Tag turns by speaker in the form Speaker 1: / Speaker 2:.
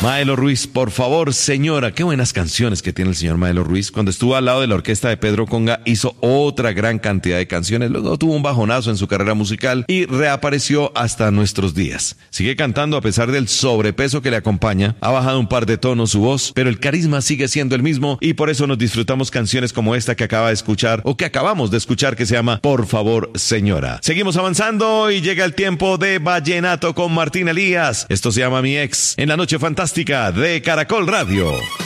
Speaker 1: Maelo Ruiz, por favor, señora. Qué buenas canciones que tiene el señor Maelo Ruiz. Cuando estuvo al lado de la orquesta de Pedro Conga, hizo otra gran cantidad de canciones. Luego tuvo un bajonazo en su carrera musical y reapareció hasta nuestros días. Sigue cantando a pesar del sobrepeso que le acompaña. Ha bajado un par de tonos su voz, pero el carisma sigue siendo el mismo y por eso nos disfrutamos canciones como esta que acaba de escuchar o que acabamos de escuchar, que se llama Por favor, señora. Seguimos avanzando y llega el tiempo de Vallenato con Martín Elías. Esto se llama Mi Ex en la Noche Fantástica de Caracol Radio.